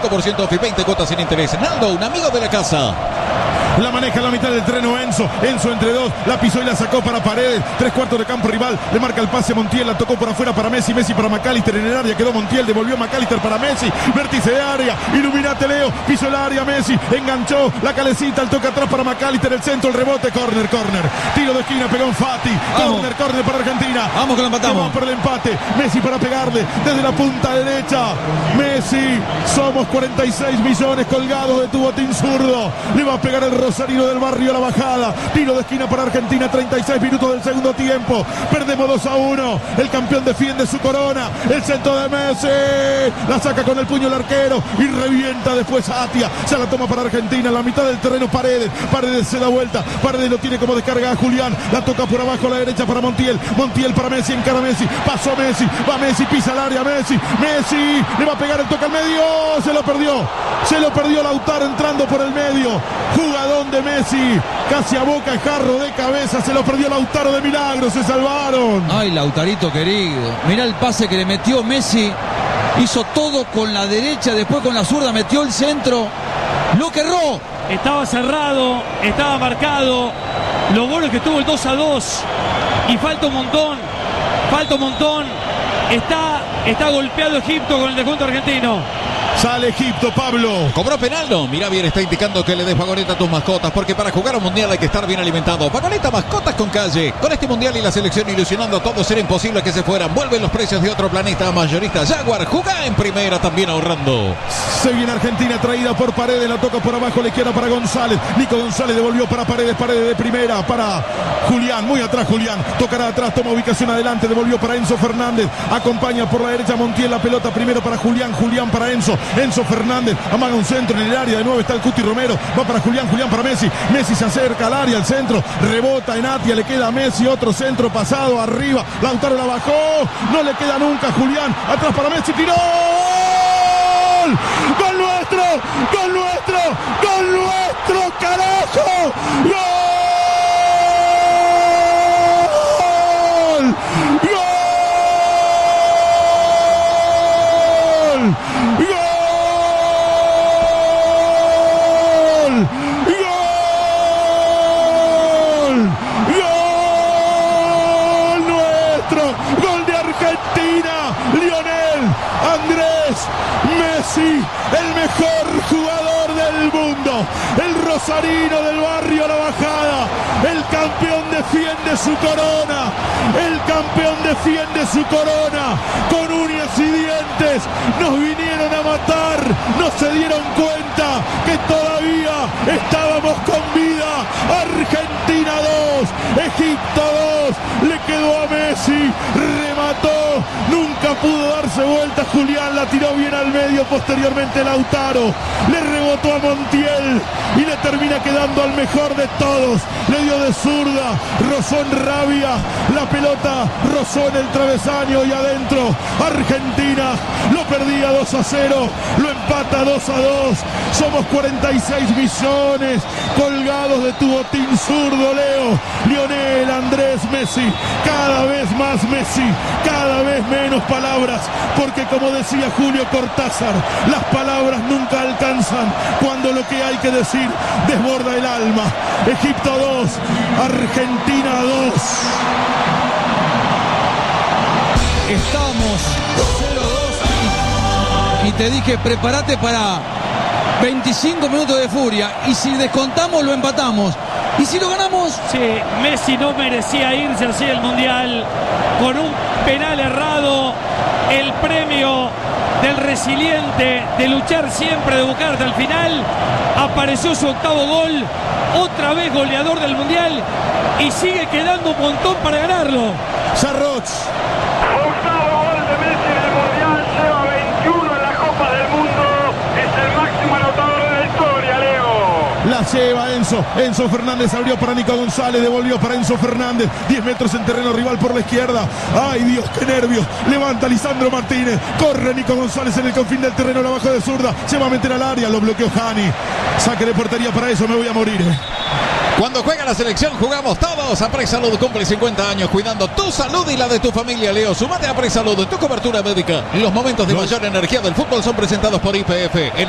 5% off y 20 cuotas sin interés. Naldo, un amigo de la casa. La maneja en la mitad del terreno Enzo entre dos, la pisó y la sacó para Paredes, 3/4 de campo rival, le marca el pase a Montiel, la tocó por afuera para Messi para McAllister en el área, quedó Montiel, devolvió McAllister para Messi, vértice de área, iluminate Leo, pisó el área Messi, enganchó la calecita, el toque atrás para McAllister, el centro, el rebote, corner, tiro de esquina, pegó un Fati, corner para Argentina, vamos que lo empatamos, vamos por el empate, Messi para pegarle, desde la punta derecha, Messi, somos 46 millones colgados de tu botín zurdo, le va a pegar el Rosarino del Barrio a la bajada, tiro de esquina para Argentina, 36 minutos del segundo tiempo, perdemos 2-1, el campeón defiende su corona, el centro de Messi, la saca con el puño el arquero y revienta después Atia, se la toma para Argentina, en la mitad del terreno Paredes se da vuelta, Paredes lo tiene como descarga a Julián, la toca por abajo a la derecha para Montiel para Messi, encara Messi, pasó Messi, va Messi, pisa el área Messi, le va a pegar el toque al medio, se lo perdió Lautaro entrando por el medio, jugadón de Messi, casi a boca, jarro de cabeza, se lo perdió Lautaro de milagro, se salvaron. Ay, Lautarito querido, mirá el pase que le metió Messi, hizo todo con la derecha, después con la zurda metió el centro, lo querró. Estaba cerrado, estaba marcado, lo bueno es que tuvo el 2-2 y falta un montón, está golpeado Egipto con el descuento argentino. Sale Egipto, Pablo. Cobró penal, no. Mira bien, está indicando que le des Vagoneta a tus mascotas, porque para jugar un mundial hay que estar bien alimentado. Vagoneta, mascotas con calle. Con este mundial y la selección ilusionando a todos, era imposible que se fueran. Vuelven los precios de otro planeta a mayorista Jaguar. Jugá en primera también ahorrando. Se viene Argentina, traída por Paredes, la toca por abajo, la izquierda para González. Nico González devolvió para Paredes de primera, para Julián, muy atrás Julián. Tocará atrás, toma ubicación adelante, devolvió para Enzo Fernández. Acompaña por la derecha Montiel, la pelota primero para Julián para Enzo Fernández, amaga un centro en el área, de nuevo está el Cuti Romero, va para Julián para Messi se acerca al área, al centro, rebota en Atia, le queda a Messi, otro centro pasado, arriba, Lautaro la bajó, no le queda nunca Julián, atrás para Messi, tiró, ¡gol nuestro! ¡Carajo! ¡Gol! Messi, el mejor jugador del mundo, el Rosarino del Barrio a la bajada, el campeón defiende su corona, con uñas y dientes, nos vinieron a matar, no se dieron cuenta que todavía estábamos con vida. Argentina 2, Egipto 2, le quedó a Messi, remató, nunca pudo darse vuelta Julián, la tiró bien al medio, posteriormente Lautaro, le rebotó a Montiel y le termina quedando al mejor de todos, le dio de zurda, rozó en rabia, la pelota rozó en el travesaño y adentro, Argentina lo perdía 2-0, lo empata 2-2, somos 46 millones colgados de tu botín zurdo, Leo, Lionel Andrés Messi, cada vez más Messi, cada vez menos palabras, porque como decía Julio Cortázar, las palabras nunca alcanzan cuando lo que hay que decir desborda el alma. Egipto 2, Argentina 2. Estamos 0-2 y te dije, prepárate para 25 minutos de furia, y si descontamos lo empatamos, y si lo ganamos... Sí, Messi no merecía irse así del Mundial, con un penal errado, el premio del resiliente, de luchar siempre, de buscar hasta el final. Apareció su octavo gol, otra vez goleador del Mundial, y sigue quedando un montón para ganarlo. Sarroch. Octavo gol de Messi en el Mundial, lleva 21 en la Copa del Mundo, es el máximo anotador de la historia, Leo. La lleva Enzo Fernández abrió para Nico González, devolvió para Enzo Fernández, 10 metros en terreno rival por la izquierda. Ay Dios, qué nervios, levanta Lisandro Martínez, corre Nico González en el confín del terreno, la baja de zurda, se va a meter al área, lo bloqueó Hani, saque de portería, para eso me voy a morir. Cuando juega la selección jugamos todos. Apresalud cumple 50 años cuidando tu salud y la de tu familia, Leo. Sumate a Apresalud, tu cobertura médica. Los momentos de mayor energía del fútbol son presentados por YPF.